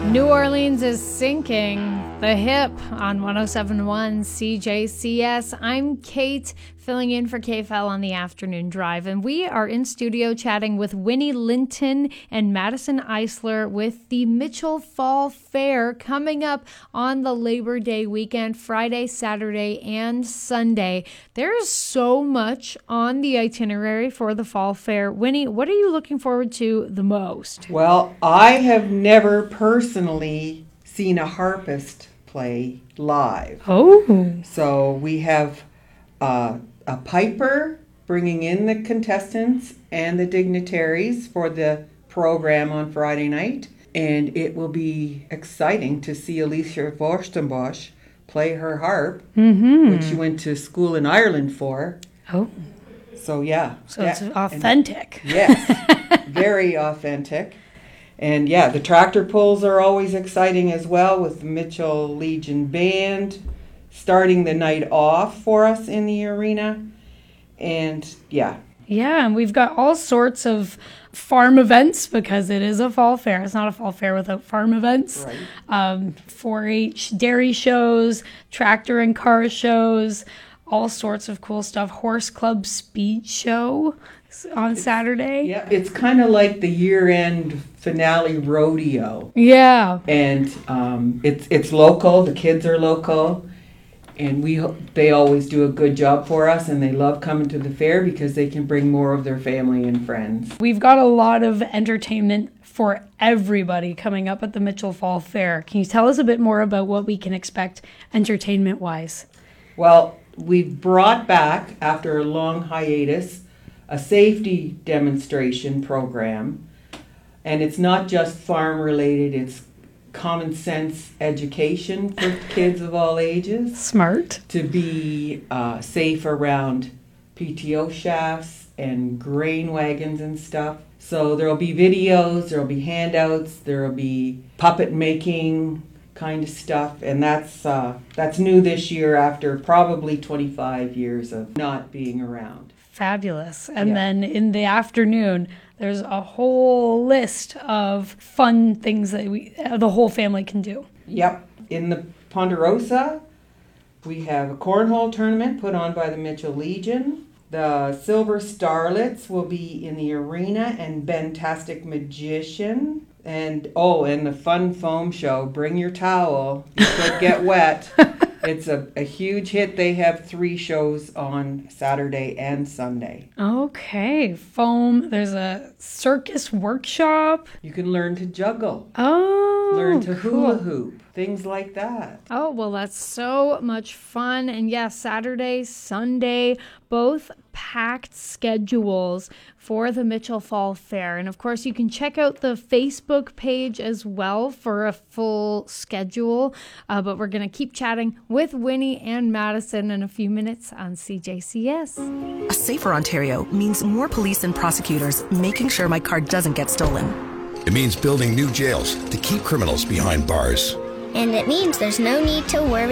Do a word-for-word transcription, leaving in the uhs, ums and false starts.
New Orleans is sinking. The Hip on one oh seven point one C J C S. I'm Kate, filling in for K F L on the afternoon drive, and we are in studio chatting with Winnie Linton and Madison Eisler with the Mitchell Fall Fair coming up on the Labor Day weekend, Friday, Saturday, and Sunday. There's so much on the itinerary for the Fall Fair. Winnie, what are you looking forward to the most? Well, I have never personally seen a harpist play live. Oh. So we have uh, a piper bringing in the contestants and the dignitaries for the program on Friday night. And it will be exciting to see Alicia Vorstenbosch play her harp, Mm-hmm. which she went to school in Ireland for. Oh. So, yeah. So yeah. it's authentic. And, yes, very authentic. And yeah, the tractor pulls are always exciting as well, with the Mitchell Legion Band starting the night off for us in the arena. And yeah. Yeah, and we've got all sorts of farm events because it is a fall fair. It's not a fall fair without farm events. Right. Um, four H dairy shows, tractor and car shows, all sorts of cool stuff. Horse Club Speed Show on It's, Saturday. Yeah, it's kind of like the year-end finale rodeo. Yeah. And um, it's it's local. The kids are local, and we ho- they always do a good job for us, and they love coming to the fair because they can bring more of their family and friends. We've got a lot of entertainment for everybody coming up at the Mitchell Fall Fair. Can you tell us a bit more about what we can expect entertainment-wise? Well, we've brought back, after a long hiatus, a safety demonstration program. And it's not just farm related, it's common sense education for kids of all ages. Smart. To be uh, safe around P T O shafts and grain wagons and stuff. So there'll be videos, there'll be handouts, there'll be puppet making kind of stuff, and that's uh, that's new this year after probably twenty-five years of not being around. Fabulous. And Yeah. then in the afternoon, there's a whole list of fun things that we, uh, the whole family can do. Yep. In the Ponderosa, we have a cornhole tournament put on by the Mitchell Legion. The Silver Starlets will be in the arena, and Bentastic Magician. And, oh, and the Fun Foam Show. Bring your towel. You could get wet. It's a, a huge hit. They have three shows on Saturday and Sunday. Okay. Foam. There's a circus workshop. You can learn to juggle. Oh, Learn to cool. hula hoop. Things like that. Oh, well, that's so much fun. And yes, Saturday, Sunday, both packed schedules for the Mitchell Fall Fair. And of course, you can check out the Facebook page as well for a full schedule. Uh, but we're going to keep chatting with Winnie and Madison in a few minutes on C J C S. A safer Ontario means more police and prosecutors making sure my car doesn't get stolen. It means building new jails to keep criminals behind bars. And it means there's no need to worry